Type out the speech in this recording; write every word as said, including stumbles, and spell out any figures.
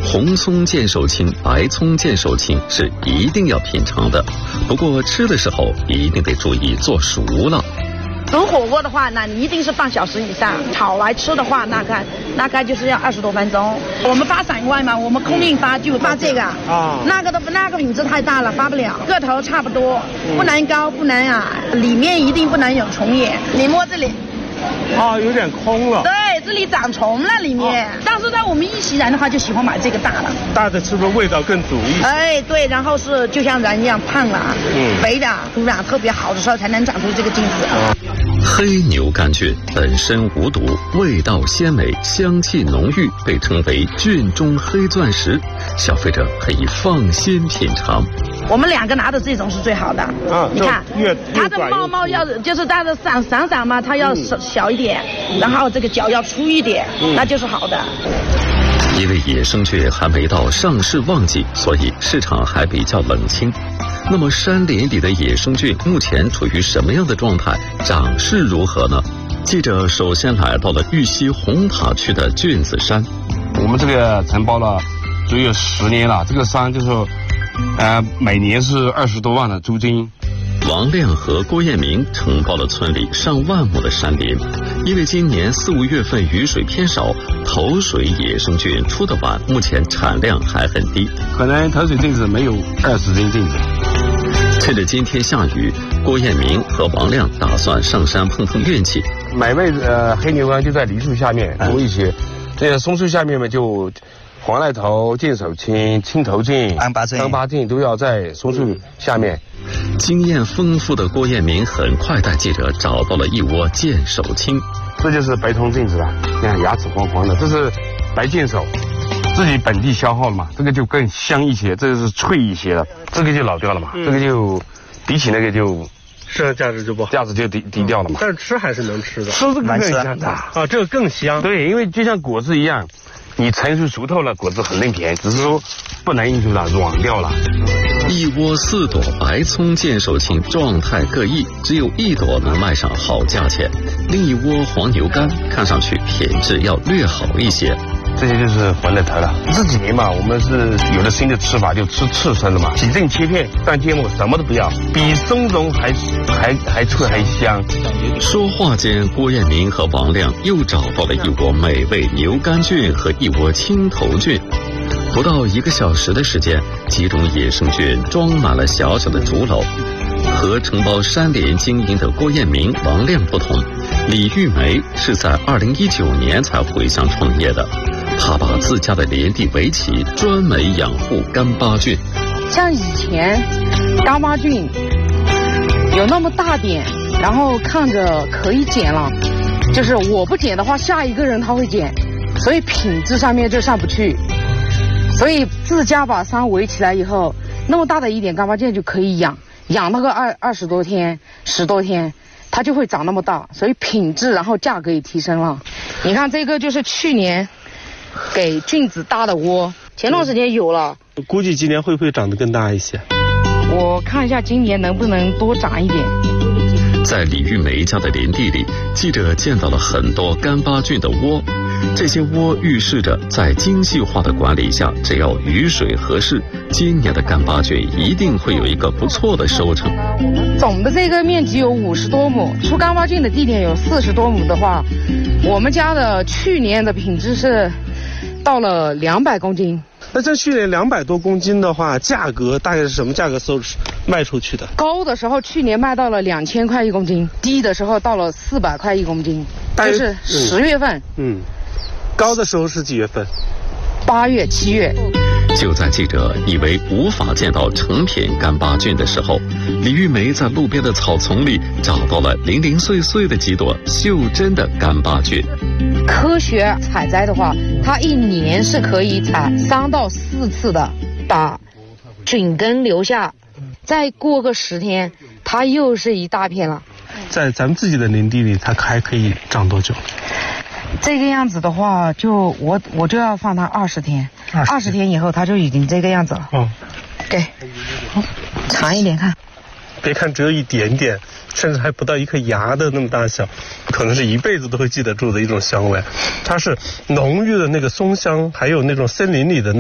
红葱见手青，白葱见手青是一定要品尝的，不过吃的时候一定得注意做熟了。 煮火锅的话，那你一定是半小时以上；炒来吃的话，大概大概就是要二十多分钟。我们发散外嘛，我们空运发就发这个啊，那个的那个品质太大了，发不了，个头差不多，不能高不能矮，里面一定不能有虫眼。你摸这里。 啊，有点空了。 对，这里长虫了里面。哦、但是呢，我们一席人的话就喜欢买这个大的。 大的是不是味道更足一些？ 哎，对，然后是就像人一样胖了，嗯，肥的土壤特别好的时候才能长出这个菌子。哦、 黑牛肝菌本身无毒，味道鲜美，香气浓郁，被称为菌中黑钻石，消费者可以放心品尝。 我们两个拿的这种是最好的，啊，你看，它的帽帽要就是它的伞伞伞嘛，它要小一点，嗯、然后这个角要粗一点，嗯、那就是好的。 因为野生菌还没到上市旺季，所以市场还比较冷清。那么山林里的野生菌目前处于什么样的状态？长势如何呢？记者首先来到了玉溪红塔区的菌子山。 我们这个承包了足有十年了，这个山就是说。呃，每年是二十多万的租金。 王亮和郭彦明承包了村里上万亩的山林，因为今年四五月份雨水偏少，头水野生菌出得晚，目前产量还很低， 可能头水菌子没有二十斤菌子。 趁着今天下雨，郭彦明和王亮打算上山碰碰运气。 买位呃黑牛肝就在梨树下面多一些，这个松树下面嘛就。黄赖头、见手青、青头菌、 安巴菌、 安巴菌都要在松树下面。 经验丰富的郭彦明很快带记者找到了一窝见手青。 这就是白头菌子了，你看牙齿黄黄的，这是白见手，自己本地消耗了嘛，这个就更香一些，这个是脆一些的，这个就老掉了嘛，嗯、这个就比起那个就。 市场价值就不好， 价值就低低掉了嘛。 但是吃还是能吃的， 吃这个更香的啊，这个更香。 对，因为就像果子一样。你成熟熟透了，果子很嫩甜，只是说不能印出来，软掉了。 一窝四朵白葱见手青，状态各异，只有一朵能卖上好价钱。另一窝黄牛肝看上去品质要略好一些。 这些就是黄赖头了。这几年嘛，我们是有了新的吃法，就吃刺身了嘛，洗净切片，蘸芥末，什么都不要，比松茸还还还脆还香。 说话间，郭彦明和王亮又找到了一窝美味牛肝菌和一窝青头菌。不到一个小时的时间，几种野生菌装满了小小的竹篓。和承包山林经营的郭彦明、王亮不同，李玉梅是在二零一九年才回乡创业的。他把自家的林地围起，专门养护干巴菌。 像以前干巴菌有那么大点，然后看着可以捡了，就是我不捡的话，下一个人他会捡，所以品质上面就上不去。所以自家把山围起来以后，那么大的一点干巴菌就可以养，养那个二二十多天、十多天，它就会长那么大，所以品质然后价格也提升了。你看这个就是去年给菌子搭的窝，前段时间有了， 估计今年会不会长得更大一些？ 我看一下今年能不能多长一点。 在李玉梅家的林地里，记者见到了很多干巴菌的窝，这些窝预示着在精细化的管理下，只要雨水合适，今年的干巴菌一定会有一个不错的收成。 总的这个面积有五十多亩，出干巴菌的地点有四十多亩的话，我们家的去年的品质是到了两百公斤。 那这去年两百多公斤的话，价格大概是什么价格收卖出去的？ 高的时候去年卖到了两千块一公斤，低的时候到了四百块一公斤，就是十月份。嗯， 嗯高的时候是几月份？ 八月、七月。 就在记者以为无法见到成品干巴菌的时候，李玉梅在路边的草丛里找到了零零碎碎的几朵袖珍的干巴菌。 科学采摘的话，它一年是可以采三到四次的，把菌根留下，再过个十天，它又是一大片了。 在咱们自己的林地里，它还可以长多久？ 这个样子的话，就我我就要放它二十天，二十天以后它就已经这个样子了。哦，给，好，长一点看。 别看只有一点点，甚至还不到一颗牙的那么大小，可能是一辈子都会记得住的一种香味。它是浓郁的那个松香，还有那种森林里的那